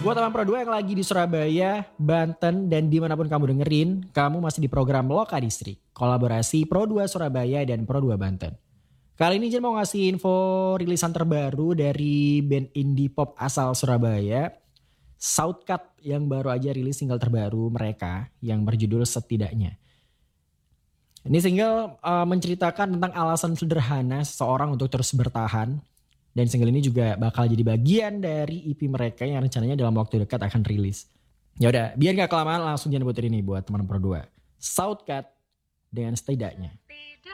Buat teman Pro 2 yang lagi di Surabaya, Banten, dan dimanapun kamu dengerin, kamu masih di program Loka Distrik, kolaborasi Pro 2 Surabaya dan Pro 2 Banten. Kali ini Jen mau ngasih info rilisan terbaru dari band indie pop asal Surabaya, Southcut, yang baru aja rilis single terbaru mereka yang berjudul Setidaknya. Ini single menceritakan tentang alasan sederhana seseorang untuk terus bertahan. Dan single ini juga bakal jadi bagian dari EP mereka yang rencananya dalam waktu dekat akan rilis. Ya udah, biar gak kelamaan langsung jangan puterin ini buat teman Pro 2. Southcut dengan Setidaknya.